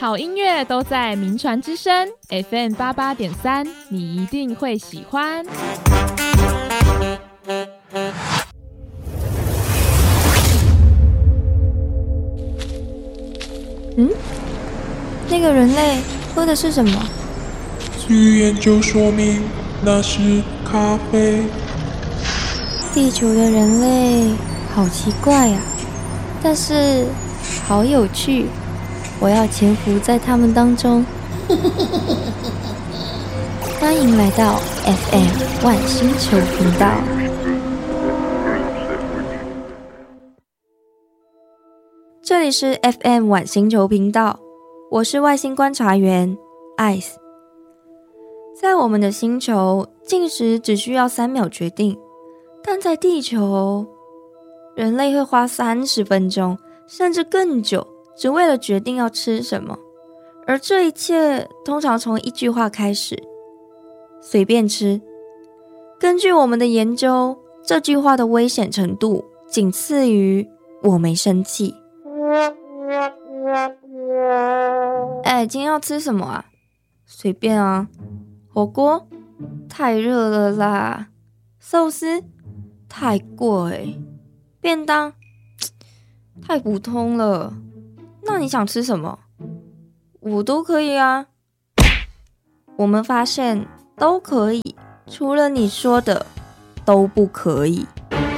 好音乐都在名传之声 FM88.3，你一定会喜欢。 那个人类喝的是什么？ 据研究说明，那是咖啡。 地球的人类好奇怪啊，但是好有趣，我要潜伏在他们当中。欢迎来到 FM 万星球频道。这里是 FM 晚星球频道，我是外星观察员 Ice。 在我们的星球，进食只需要3秒决定，但在地球，人类会花30分钟甚至更久，只为了决定要吃什么。而这一切通常从一句话开始：随便吃。根据我们的研究，这句话的危险程度仅次于我没生气。今天要吃什么啊？随便啊。火锅？太热了啦。寿司？太贵。便当？太普通了。那你想吃什么？我都可以啊。我们发现都可以，除了你说的都不可以。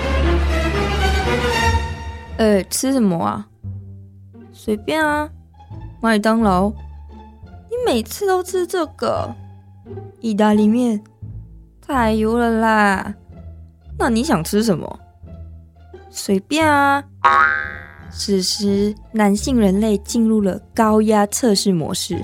吃什么啊？随便啊。麦当劳？你每次都吃这个。意大利面？太油了啦。那你想吃什么？随便啊。此时，男性人类进入了高压测试模式。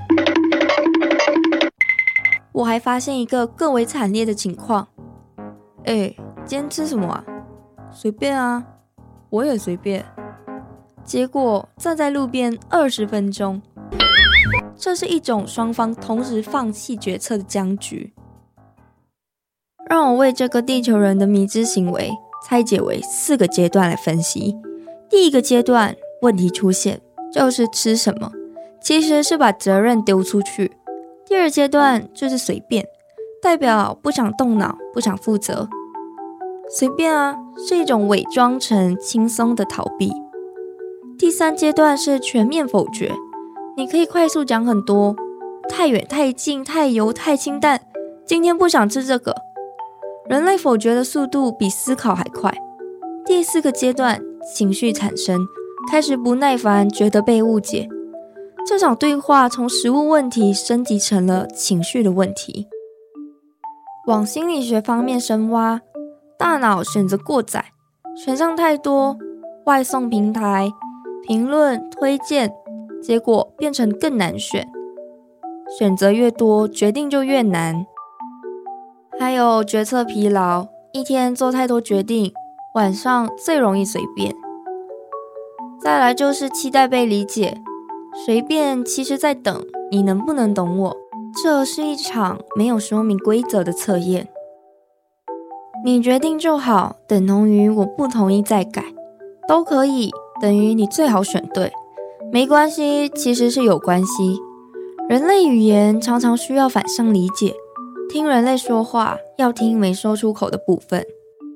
我还发现一个更为惨烈的情况。今天吃什么啊？随便啊。我也随便。结果站在路边20分钟，这是一种双方同时放弃决策的僵局。让我为这个地球人的迷之行为拆解为4个阶段来分析。第一个阶段，问题出现，就是吃什么，其实是把责任丢出去。第二阶段就是随便，代表不想动脑，不想负责。随便啊，是一种伪装成轻松的逃避。第三阶段是全面否决，你可以快速讲很多，太远太近，太油太清淡，今天不想吃这个。人类否决的速度比思考还快。第4个阶段，情绪产生，开始不耐烦，觉得被误解。这场对话从食物问题升级成了情绪的问题。往心理学方面深挖，大脑选择过载，选项太多，外送平台、评论、推荐，结果变成更难选。选择越多，决定就越难。还有决策疲劳，一天做太多决定，晚上最容易随便。再来就是期待被理解，随便其实在等你能不能懂我，这是一场没有说明规则的测验。你决定就好，等同于我不同意再改，都可以等于你最好选对，没关系其实是有关系。人类语言常常需要反向理解，听人类说话要听没说出口的部分。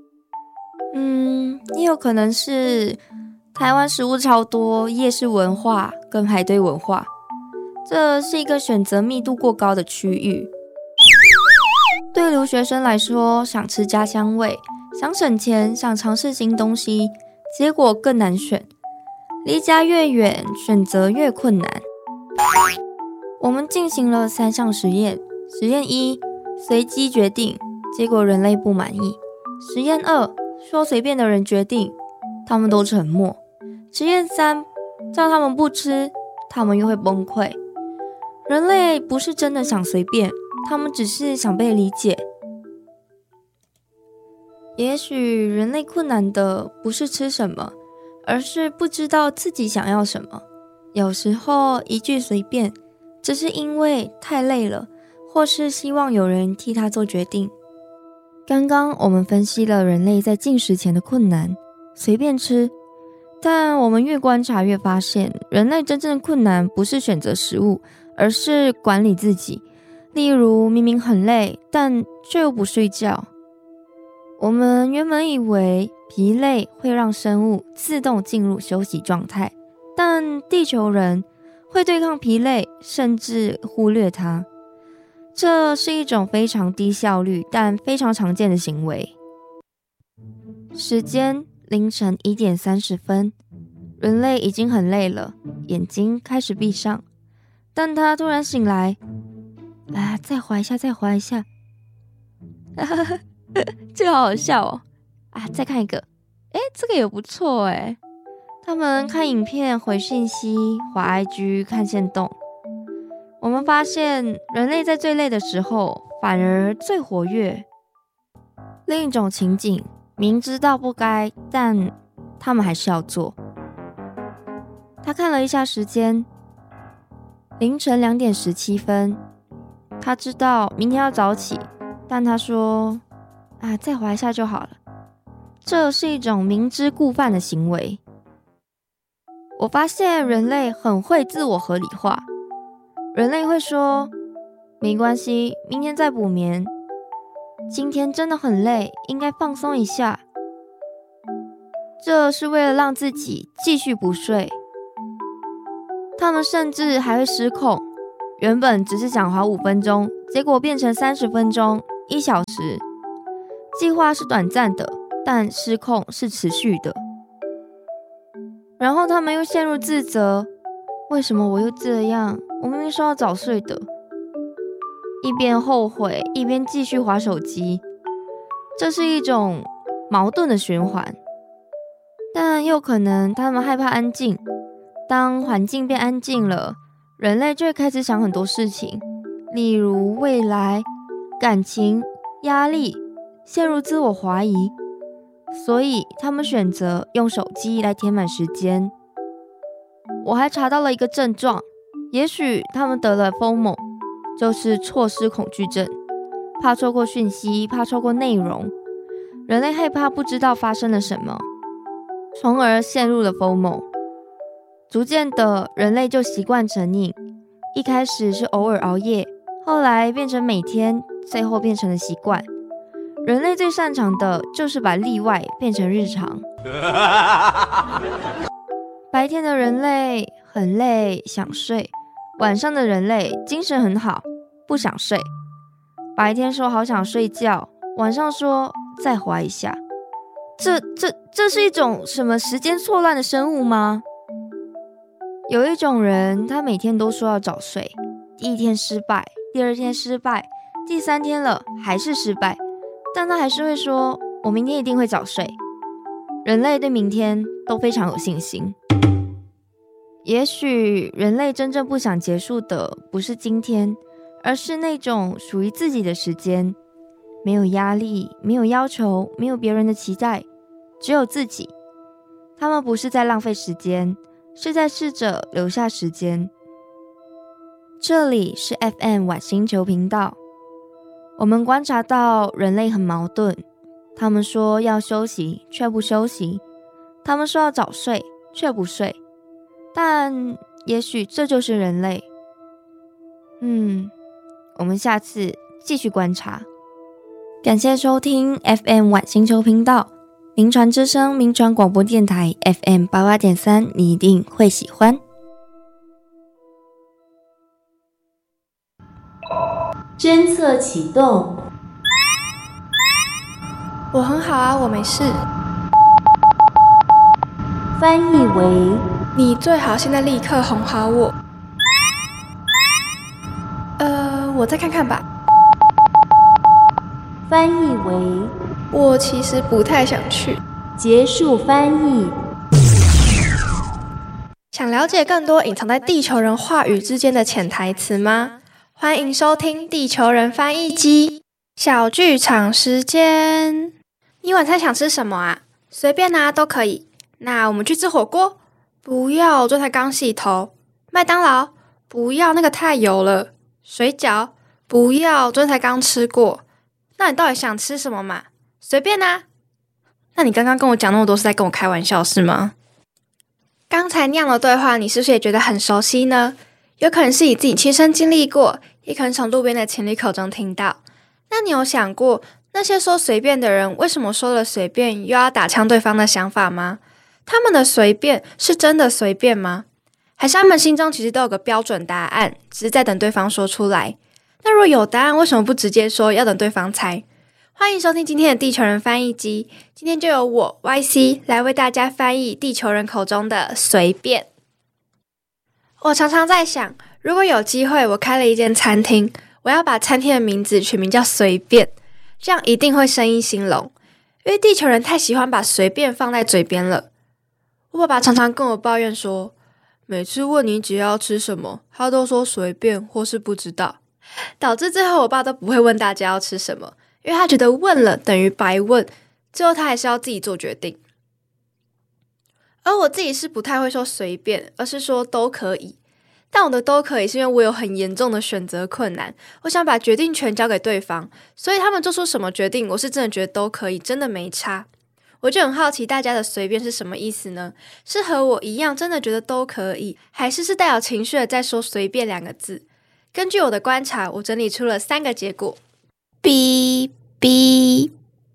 也有可能是台湾食物超多，夜市文化跟排队文化，这是一个选择密度过高的区域。对留学生来说，想吃家乡味，想省钱，想尝试新东西，结果更难选。离家越远，选择越困难。我们进行了3项实验。实验1，随机决定，结果人类不满意。实验2，说随便的人决定，他们都沉默。实验3，叫他们不吃，他们又会崩溃。人类不是真的想随便，他们只是想被理解。也许人类困难的不是吃什么，而是不知道自己想要什么。有时候一句随便，只是因为太累了，或是希望有人替他做决定。刚刚我们分析了人类在进食前的困难，随便吃。 但我们越观察越发现，人类真正的困难不是选择食物，而是管理自己。例如，明明很累，但却又不睡觉。我们原本以为疲累会让生物自动进入休息状态，但地球人会对抗疲累，甚至忽略它。这是一种非常低效率但非常常见的行为。时间凌晨1点30分，人类已经很累了，眼睛开始闭上，但他突然醒来，再滑一下，这个好好笑哦！再看一个，这个也不错诶。他们看影片、回讯息、滑 IG、看限动。我们发现，人类在最累的时候，反而最活跃。另一种情景，明知道不该，但他们还是要做。他看了一下时间，凌晨2点17分。他知道明天要早起，但他说：“再滑一下就好了。”这是一种明知故犯的行为。我发现人类很会自我合理化。人类会说：“没关系，明天再补眠。今天真的很累，应该放松一下。”这是为了让自己继续不睡。他们甚至还会失控，原本只是想滑5分钟，结果变成30分钟、1小时。计划是短暂的，但失控是持续的。然后他们又陷入自责，为什么我又这样？我明明说要早睡的。一边后悔，一边继续滑手机。这是一种矛盾的循环。但又可能他们害怕安静。当环境变安静了，人类就会开始想很多事情，例如未来、感情、压力，陷入自我怀疑。所以他们选择用手机来填满时间。我还查到了一个症状，也许他们得了 FOMO， 就是错失恐惧症，怕错过讯息，怕错过内容。人类害怕不知道发生了什么，从而陷入了 FOMO。逐渐的，人类就习惯成瘾，一开始是偶尔熬夜，后来变成每天，最后变成了习惯。人类最擅长的就是把例外变成日常。白天的人类很累，想睡；晚上的人类精神很好，不想睡。白天说好想睡觉，晚上说再滑一下。这是一种什么时间错乱的生物吗？有一种人，他每天都说要早睡，第一天失败，第二天失败，第3天了还是失败，但他还是会说我明天一定会早睡。人类对明天都非常有信心。也许人类真正不想结束的不是今天，而是那种属于自己的时间，没有压力，没有要求，没有别人的期待，只有自己。他们不是在浪费时间，是在试着留下时间。这里是 FM 晚星球频道。我们观察到人类很矛盾，他们说要休息，却不休息；他们说要早睡，却不睡。但也许这就是人类。我们下次继续观察。感谢收听 FM 晚星球频道。民传之声民传广播电台 FM 88.3，你一定会喜欢。 侦测启动。 我很好啊，我没事。 翻译为： 你最好现在立刻哄好我。我再看看吧。 翻译为： 我其实不太想去。 结束翻译。 想了解更多隐藏在地球人话语之间的潜台词吗？欢迎收听地球人翻译机小剧场时间。你晚餐想吃什么啊？随便啊，都可以。那我们去吃火锅？不要，我昨天才刚洗头。麦当劳？不要，那个太油了。水饺？不要，昨天才刚吃过。那你到底想吃什么嘛？随便啊。那你刚刚跟我讲那么多是在跟我开玩笑是吗？ 刚才那样的对话，你是不是也觉得很熟悉呢？有可能是你自己亲身经历过，也可能从路边的情侣口中听到。那你有想过，那些说随便的人，为什么说了随便又要打枪对方的想法吗？他们的随便是真的随便吗？还是他们心中其实都有个标准答案，只是在等对方说出来？那如果有答案，为什么不直接说，要等对方猜？欢迎收听今天的地球人翻译机，今天就由我 YC 来为大家翻译地球人口中的随便。我常常在想，如果有机会我开了一间餐厅，我要把餐厅的名字取名叫随便，这样一定会生意兴隆，因为地球人太喜欢把随便放在嘴边了。我爸爸常常跟我抱怨说，每次问你姐要吃什么，他都说随便或是不知道，导致最后我爸都不会问大家要吃什么，因为他觉得问了等于白问，最后他还是要自己做决定。而我自己是不太会说随便，而是说都可以。但我的都可以是因为我有很严重的选择困难，我想把决定权交给对方，所以他们做出什么决定，我是真的觉得都可以，真的没差。我就很好奇大家的随便是什么意思呢？是和我一样真的觉得都可以，还是带有情绪的在说随便2个字？根据我的观察，我整理出了3个结果。B B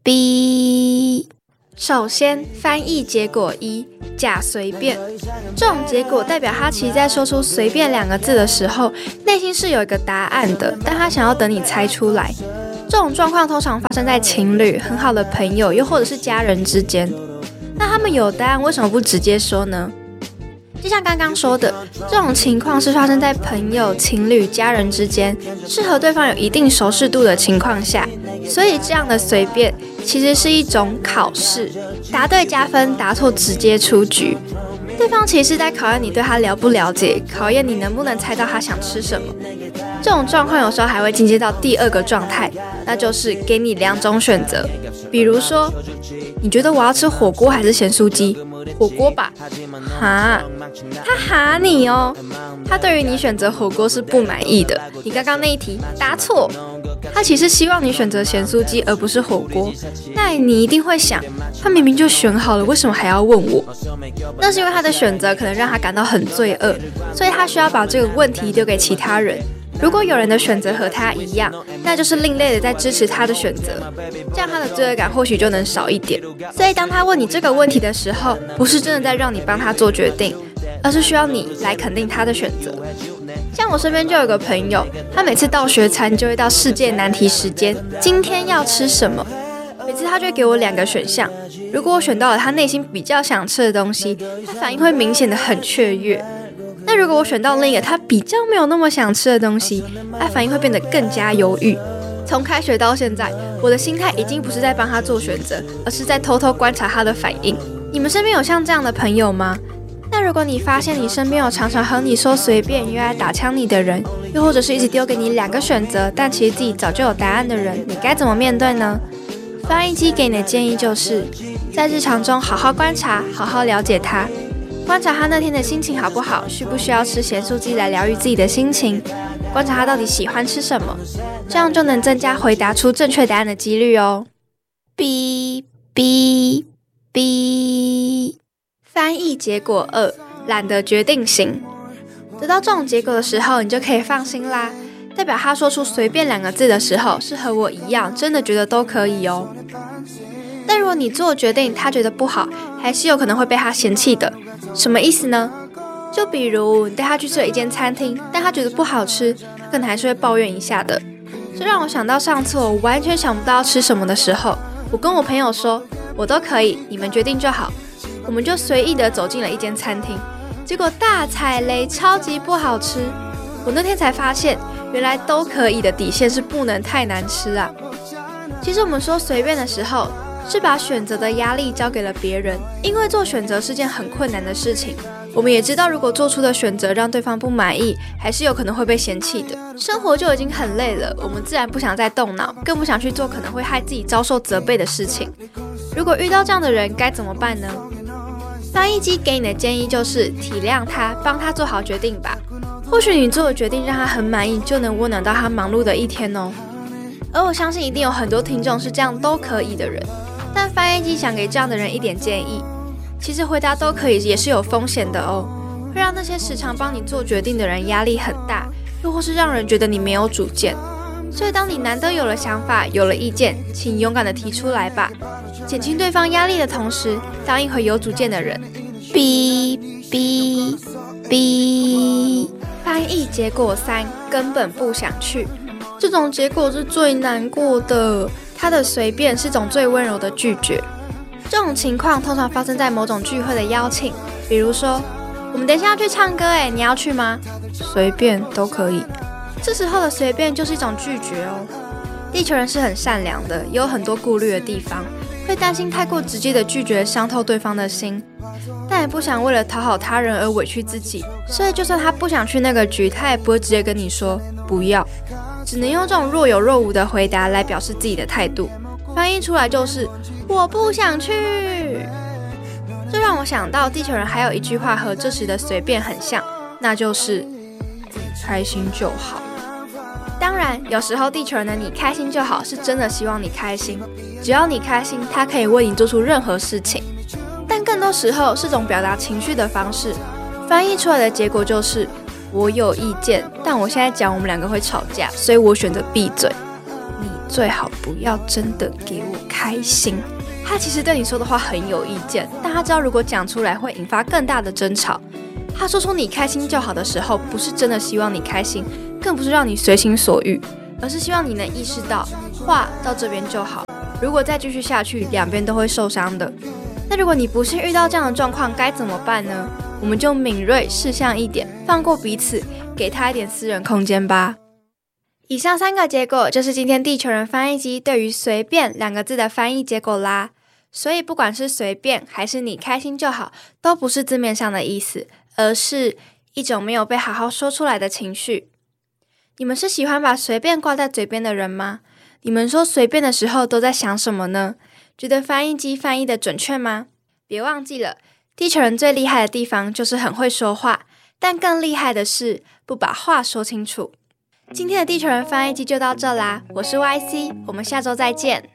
B。首先，翻译结果1，假随便。这种结果代表他其实在说出随便2个字的时候，内心是有一个答案的，但他想要等你猜出来。这种状况通常发生在情侣、很好的朋友，又或者是家人之间。那他们有答案，为什么不直接说呢？就像刚刚说的，这种情况是发生在朋友、情侣、家人之间，是和对方有一定熟识度的情况下，所以这样的随便其实是一种考试，答对加分，答错直接出局。对方其实是在考验你对他了不了解，考验你能不能猜到他想吃什么。这种状况有时候还会进阶到第2个状态，那就是给你2种选择。比如说，你觉得我要吃火锅还是咸酥鸡？火锅吧。哈，他哈你哦，他对于你选择火锅是不满意的。你刚刚那一题答错，他其实希望你选择咸酥鸡而不是火锅。那你一定会想，他明明就选好了，为什么还要问我？那是因为他的选择可能让他感到很罪恶，所以他需要把这个问题丢给其他人。如果有人的选择和他一样，那就是另类的在支持他的选择，这样他的罪恶感或许就能少一点。所以当他问你这个问题的时候，不是真的在让你帮他做决定，而是需要你来肯定他的选择。像我身边就有个朋友，他每次到学餐就会到世界难题时间，今天要吃什么？每次他就会给我2个选项，如果我选到了他内心比较想吃的东西，他反应会明显的很雀跃。那如果我选到另一个他比较没有那么想吃的东西，他反应会变得更加犹豫。从开学到现在，我的心态已经不是在帮他做选择，而是在偷偷观察他的反应。你们身边有像这样的朋友吗？那如果你发现你身边有常常和你说随便又爱打枪你的人，又或者是一直丢给你2个选择，但其实自己早就有答案的人，你该怎么面对呢？翻译机给你的建议就是，在日常中好好观察，好好了解他。观察他那天的心情好不好，需不需要吃咸酥鸡来疗愈自己的心情，观察他到底喜欢吃什么，这样就能增加回答出正确答案的几率哦。B B B。 翻译结果2，懒得决定型。得到这种结果的时候，你就可以放心啦，代表他说出随便2个字的时候，是和我一样真的觉得都可以哦。但如果你做决定他觉得不好，还是有可能会被他嫌弃的。什么意思呢？就比如你带他去吃了一间餐厅，但他觉得不好吃，他可能还是会抱怨一下的。这让我想到上次我完全想不到要吃什么的时候，我跟我朋友说，我都可以，你们决定就好。我们就随意的走进了一间餐厅，结果大踩雷，超级不好吃。我那天才发现，原来都可以的底线是不能太难吃啊。其实我们说随便的时候，是把选择的压力交给了别人，因为做选择是件很困难的事情。我们也知道，如果做出的选择让对方不满意，还是有可能会被嫌弃的。生活就已经很累了，我们自然不想再动脑，更不想去做可能会害自己遭受责备的事情。如果遇到这样的人，该怎么办呢？翻译机给你的建议就是体谅他，帮他做好决定吧。或许你做的决定让他很满意，就能温暖到他忙碌的一天哦。而我相信一定有很多听众是这样都可以的人，但翻译机想给这样的人一点建议。 其实回答都可以也是有风险的哦，会让那些时常帮你做决定的人压力很大，又或是让人觉得你没有主见。所以当你难得有了想法，有了意见，请勇敢地提出来吧，减轻对方压力的同时，当一回有主见的人。哔哔哔。翻译结果3，根本不想去。这种结果是最难过的，他的随便是种最温柔的拒绝。这种情况通常发生在某种聚会的邀请，比如说我们等一下要去唱歌你要去吗？随便都可以。这时候的随便就是一种拒绝哦。地球人是很善良的，也有很多顾虑的地方，会担心太过直接的拒绝伤透对方的心，但也不想为了讨好他人而委屈自己，所以就算他不想去那个局，他也不会直接跟你说不要，只能用这种若有若无的回答来表示自己的态度，翻译出来就是我不想去。这让我想到地球人还有一句话和这时的随便很像，那就是开心就好。当然有时候地球人的你开心就好是真的希望你开心，只要你开心，他可以为你做出任何事情，但更多时候是种表达情绪的方式，翻译出来的结果就是我有意见，但我现在讲我们两个会吵架，所以我选择闭嘴，你最好不要真的给我开心。他其实对你说的话很有意见，但他知道如果讲出来会引发更大的争吵。他说出你开心就好的时候，不是真的希望你开心，更不是让你随心所欲，而是希望你能意识到话到这边就好，如果再继续下去，两边都会受伤的。那如果你不幸遇到这样的状况，该怎么办呢？我们就敏锐识相一点，放过彼此，给他一点私人空间吧。以上3个结果就是今天地球人翻译机对于随便2个字的翻译结果啦。所以不管是随便还是你开心就好，都不是字面上的意思，而是一种没有被好好说出来的情绪。你们是喜欢把随便挂在嘴边的人吗？你们说随便的时候都在想什么呢？觉得翻译机翻译的准确吗？别忘记了，地球人最厉害的地方就是很会说话，但更厉害的是不把话说清楚。今天的地球人翻译机就到这啦，我是 YC， 我们下周再见。